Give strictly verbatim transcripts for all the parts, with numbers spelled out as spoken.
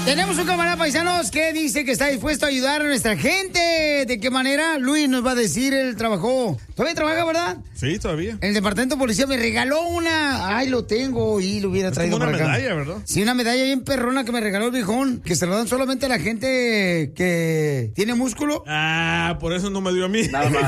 Tenemos un camarada paisanos que dice que está dispuesto a ayudar a nuestra gente. ¿De qué manera? Luis nos va a decir, él trabajó. ¿Todavía trabaja, verdad? Sí, todavía. El departamento de policía me regaló una. Ay, lo tengo y lo hubiera es traído como una para acá. medalla, ¿verdad? Sí, una medalla bien perrona que me regaló el viejón. Que se lo dan solamente a la gente que tiene músculo. Ah, por eso no me dio a mí. Nada más.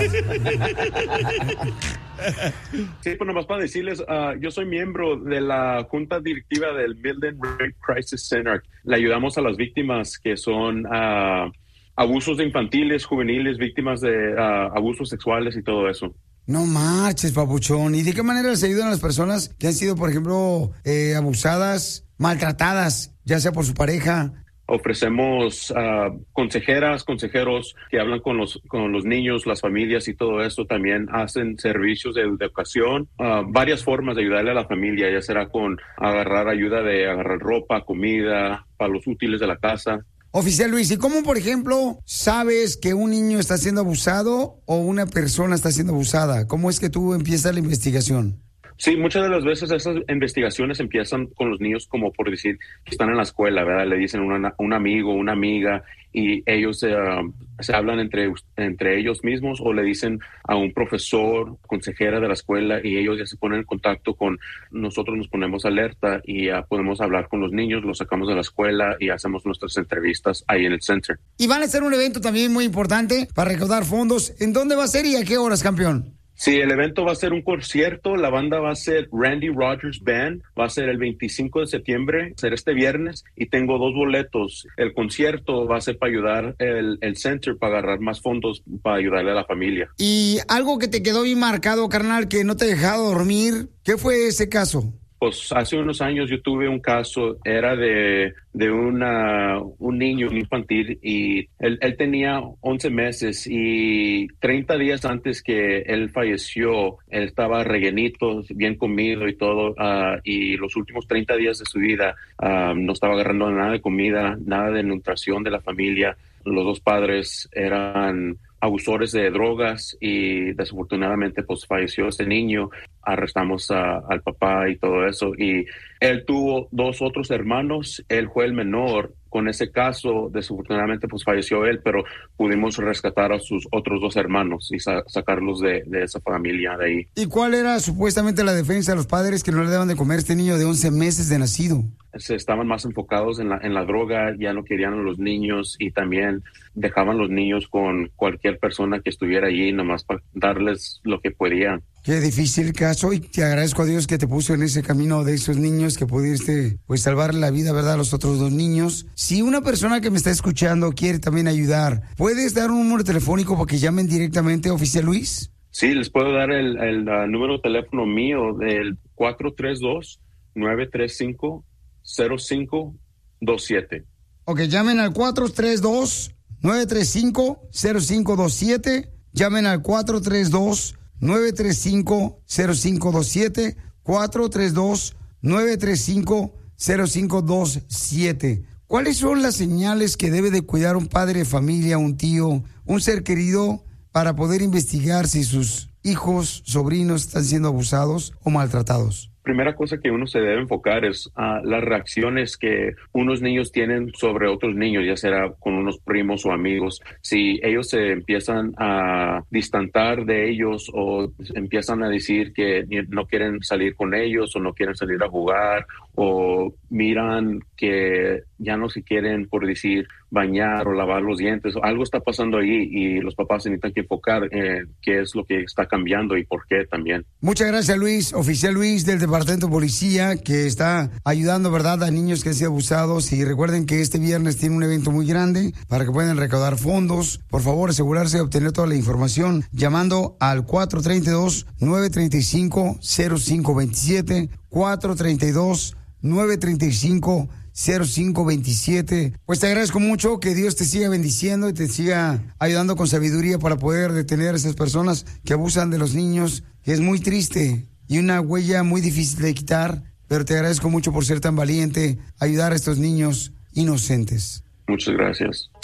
Sí, pues nomás para decirles, uh, yo soy miembro de la junta directiva del Midland Rape Crisis Center. Le ayudamos a las víctimas que son uh, abusos de infantiles, juveniles, víctimas de uh, abusos sexuales y todo eso. No marches, papuchón. ¿Y de qué manera les ayudan a las personas que han sido, por ejemplo, eh, abusadas, maltratadas, ya sea por su pareja? Ofrecemos uh, consejeras, consejeros que hablan con los con los niños, las familias y todo esto. También hacen servicios de educación, uh, varias formas de ayudarle a la familia, ya será con agarrar ayuda de agarrar ropa, comida, para los útiles de la casa. Oficial Luis, ¿y cómo, por ejemplo, sabes que un niño está siendo abusado o una persona está siendo abusada? ¿Cómo es que tú empiezas la investigación? Sí, muchas de las veces esas investigaciones empiezan con los niños como por decir que están en la escuela, ¿verdad? Le dicen una, un amigo, una amiga y ellos uh, se hablan entre, entre ellos mismos o le dicen a un profesor, consejera de la escuela y ellos ya se ponen en contacto con nosotros, nos ponemos alerta y ya podemos hablar con los niños, los sacamos de la escuela y hacemos nuestras entrevistas ahí en el center. Y van a hacer un evento también muy importante para recaudar fondos. ¿En dónde va a ser y a qué horas, campeón? Sí, el evento va a ser un concierto, la banda va a ser Randy Rogers Band, va a ser el veinticinco de septiembre, va a ser este viernes y tengo dos boletos. El concierto va a ser para ayudar el, el center, para agarrar más fondos, para ayudarle a la familia. Y algo que te quedó bien marcado, carnal, que no te ha dejado dormir, ¿qué fue ese caso? Pues hace unos años yo tuve un caso, era de, de una, un niño infantil y él, él tenía once meses y treinta días antes que él falleció, él estaba rellenito, bien comido y todo, uh, y los últimos treinta días de su vida uh, no estaba agarrando nada de comida, nada de nutrición de la familia. Los dos padres eran abusores de drogas y desafortunadamente pues falleció este niño. Arrestamos a, al papá y todo eso y él tuvo dos otros hermanos, él fue el menor. Con ese caso, desafortunadamente, pues falleció él, pero pudimos rescatar a sus otros dos hermanos y sa- sacarlos de, de esa familia de ahí. ¿Y cuál era supuestamente la defensa de los padres que no le daban de comer a este niño de once meses de nacido? Se estaban más enfocados en la, en la droga, ya no querían a los niños y también dejaban los niños con cualquier persona que estuviera allí, nomás para darles lo que podían. Qué difícil caso y te agradezco a Dios que te puso en ese camino de esos niños que pudiste pues salvar la vida, ¿verdad? A los otros dos niños. Si una persona que me está escuchando quiere también ayudar, ¿puedes dar un número telefónico para que llamen directamente a Oficial Luis? Sí, les puedo dar el, el uh, número de teléfono mío del cuatro tres dos, nueve tres cinco, cero cinco dos siete. Ok, llamen al cuatro tres dos, nueve tres cinco, cero cinco dos siete. Llamen al cuatro tres dos, nueve tres cinco, cero cinco dos siete. cuatro tres dos, nueve tres cinco, cero cinco dos siete. ¿Cuáles son las señales que debe de cuidar un padre de familia, un tío, un ser querido para poder investigar si sus hijos, sobrinos están siendo abusados o maltratados? Primera cosa que uno se debe enfocar es uh, las reacciones que unos niños tienen sobre otros niños, ya sea con unos primos o amigos. Si ellos se empiezan a distantar de ellos o empiezan a decir que no quieren salir con ellos o no quieren salir a jugar o miran que ya no se quieren, por decir, bañar o lavar los dientes, algo está pasando ahí y los papás se necesitan que enfocar en qué es lo que está cambiando y por qué también. Muchas gracias, Luis. Oficial Luis del Departamento de Policía, que está ayudando, ¿verdad?, a niños que han sido abusados. Y recuerden que este viernes tiene un evento muy grande para que puedan recaudar fondos. Por favor, asegurarse de obtener toda la información llamando al cuatro tres dos, nueve tres cinco, cero cinco dos siete, cuatro tres dos, nueve tres cinco, cero cinco dos siete. Pues te agradezco mucho, que Dios te siga bendiciendo y te siga ayudando con sabiduría para poder detener a esas personas que abusan de los niños, que es muy triste y una huella muy difícil de quitar, pero te agradezco mucho por ser tan valiente, ayudar a estos niños inocentes. Muchas gracias.